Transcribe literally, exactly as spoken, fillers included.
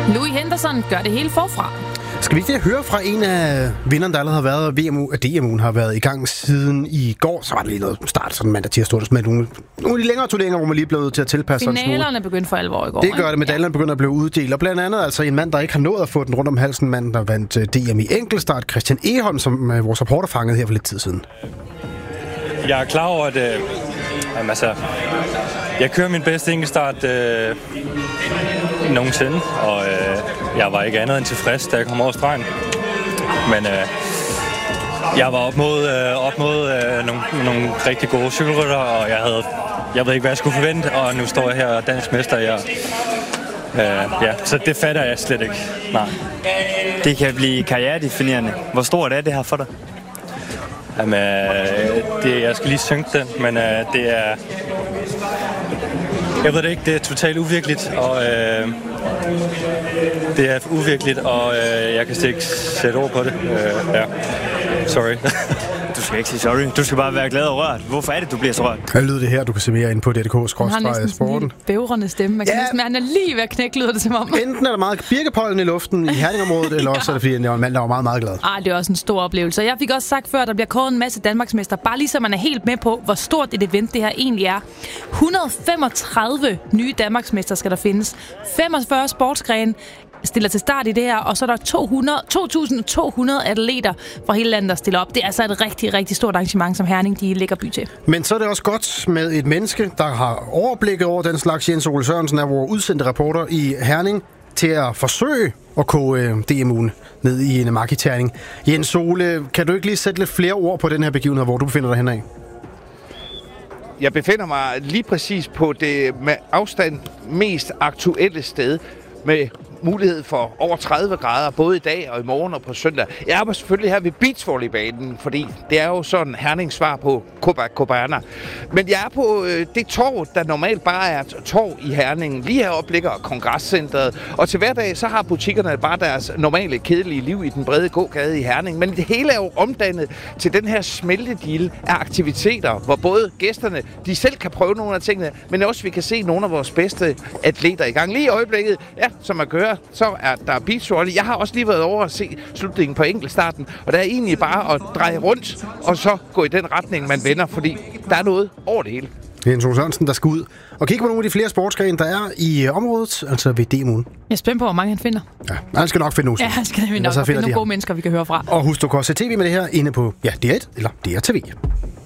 Louis Henderson gør det hele forfra. Skal vi ikke høre fra en af vinderne, der allerede har været, V M U, D M U'en har været i gang siden i går, så var det lige noget start, sådan mandag tirsdag, med nogle, nogle af de længere turneringer, hvor man lige er blevet til at tilpasse sig en smule. Finalerne begyndte for alvor i går. Det gør det, medaljerne ja. begynder at blive uddelt, og blandt andet altså en mand, der ikke har nået at få den rundt om halsen, mand, der vandt D M i enkeltstart, Christian Egholm, som vores reporter fangede her for lidt tid siden. Jeg er klar over, at øh, jamen, altså, jeg kører min bedste enkeltstart øh, nogensinde, og øh, jeg var ikke andet end tilfreds, da jeg kom over stregen. Men øh, jeg var op mod, øh, op mod øh, nogle, nogle rigtig gode cykelrytter, og jeg havde, jeg ved ikke, hvad jeg skulle forvente, og nu står jeg her og dansk mester. Jeg, øh, ja, så det fatter jeg slet ikke. Nej. Det kan blive karrieredefinerende. Hvor stort er det her for dig? Jamen, øh, det, jeg skal lige synge den, men øh, det er... Jeg ved det ikke, det er totalt uvirkeligt, og øh, det er uvirkeligt, og øh, jeg kan slet ikke sætte ord på det. Øh, ja, sorry. Du skal ikke sige sorry. Du skal bare være glad og rørt. Hvorfor er det, du bliver så rørt? Hvad lyder det her? Du kan se mere ind på D D K skråstreg sporten. Han har næsten en bævrende stemme. Man kan ja. næsten, han er lige ved at knække, lyder det som om. Enten er der meget birkepollen i luften i Herningområdet, eller også ja. er det, fordi jeg var en mand, der var meget, meget glad. Ah, det er også en stor oplevelse. Jeg fik også sagt før, at der bliver kåret en masse Danmarksmester, bare lige så man er helt med på, hvor stort et event det her egentlig er. et hundrede og femogtredive nye Danmarksmester skal der findes. femogfyrre sportsgrene stiller til start i det her, og så er der to tusind to hundrede atleter fra hele landet, der stiller op. Det er altså et rigtig, rigtig stort arrangement, som Herning de lægger by til. Men så er det også godt med et menneske, der har overblikket over den slags. Jens Ole Sørensen er vores udsendte reporter i Herning til at forsøge at koge D M U'en ned i en markiterning. Jens Ole, kan du ikke lige sætte lidt flere ord på den her begivenhed, hvor du befinder dig henad? Jeg befinder mig lige præcis på det med afstand mest aktuelle sted, med mulighed for over tredive grader, både i dag og i morgen og på søndag. Jeg er selvfølgelig her ved beachvolleybanen, fordi det er jo sådan Hernings svar på Copacabana. Men jeg er på øh, det torv, der normalt bare er et torv i Herning. Lige heroppe ligger kongresscentret, og til hverdag så har butikkerne bare deres normale, kedelige liv i den brede gågade i Herning. Men det hele er jo omdannet til den her smeltedeal af aktiviteter, hvor både gæsterne, de selv kan prøve nogle af tingene, men også vi kan se nogle af vores bedste atleter i gang. Lige i øjeblikket, ja, som man kører, så er der beachvolley. Jeg har også lige været over at se slutningen på enkeltstarten, og der er egentlig bare at dreje rundt, og så gå i den retning, man vender, fordi der er noget over det hele. Jens Ole Sørensen, der skal ud og kigge på nogle af de flere sportsgrene, der er i området, altså ved D M U'en. Jeg er spændt på, hvor mange han finder. Ja, han skal nok finde nogle. Ja, han skal nemlig nok finde nogle gode mennesker, vi kan høre fra. Og husk, du kan også se tv med det her inde på ja, D R et eller D R T V.